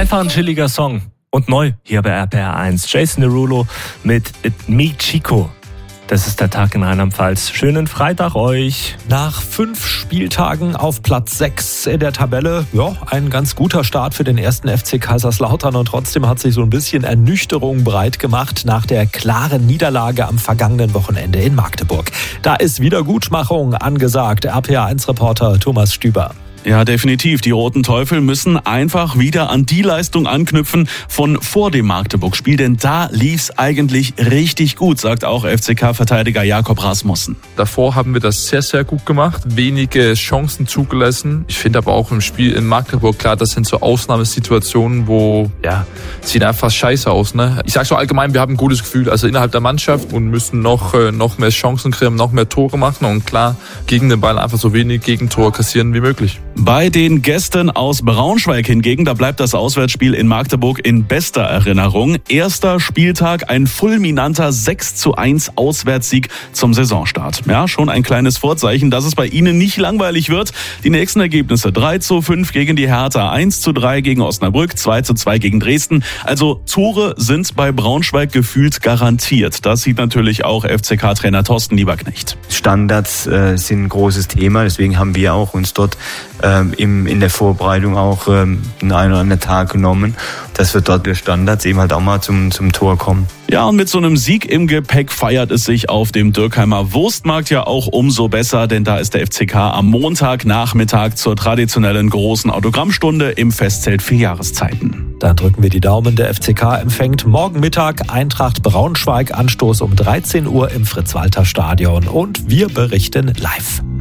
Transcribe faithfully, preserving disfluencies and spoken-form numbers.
Einfach ein chilliger Song. Und neu hier bei R P R eins. Jason Derulo mit Mi Chico. Das ist der Tag in Rheinland-Pfalz. Schönen Freitag euch. Nach fünf Spieltagen auf Platz sechs in der Tabelle. Ja, ein ganz guter Start für den ersten F C Kaiserslautern. Und trotzdem hat sich so ein bisschen Ernüchterung breit gemacht nach der klaren Niederlage am vergangenen Wochenende in Magdeburg. Da ist Wiedergutmachung angesagt. R P R eins Reporter Thomas Stüber. Ja, definitiv. Die Roten Teufel müssen einfach wieder an die Leistung anknüpfen von vor dem Magdeburg-Spiel, denn da lief's eigentlich richtig gut, sagt auch F C K-Verteidiger Jakob Rasmussen. Davor haben wir das sehr, sehr gut gemacht, wenige Chancen zugelassen. Ich finde aber auch im Spiel in Magdeburg, klar, das sind so Ausnahmesituationen, wo, ja, sieht einfach scheiße aus, ne? Ich sag so allgemein, wir haben ein gutes Gefühl, also innerhalb der Mannschaft und müssen noch, noch mehr Chancen kriegen, noch mehr Tore machen und klar, gegen den Ball einfach so wenig Gegentore kassieren wie möglich. Bei den Gästen aus Braunschweig hingegen, da bleibt das Auswärtsspiel in Magdeburg in bester Erinnerung. Erster Spieltag, ein fulminanter sechs zu eins Auswärtssieg zum Saisonstart. Ja, schon ein kleines Vorzeichen, dass es bei Ihnen nicht langweilig wird. Die nächsten Ergebnisse: drei zu fünf gegen die Hertha, eins zu drei gegen Osnabrück, zwei zu zwei gegen Dresden. Also Tore sind bei Braunschweig gefühlt garantiert. Das sieht natürlich auch F C K-Trainer Thorsten Lieberknecht. Standards äh, sind ein großes Thema, deswegen haben wir auch uns dort ähm, im, in der Vorbereitung auch ähm, einen oder anderen Tag genommen, dass wir dort durch Standards eben halt auch mal zum, zum Tor kommen. Ja, und mit so einem Sieg im Gepäck feiert es sich auf dem Dürkheimer Wurstmarkt ja auch umso besser, denn da ist der F C K am Montagnachmittag zur traditionellen großen Autogrammstunde im Festzelt für Jahreszeiten. Dann drücken wir die Daumen, der F C K empfängt morgen Mittag Eintracht Braunschweig, Anstoß um dreizehn Uhr im Fritz-Walter-Stadion und wir berichten live.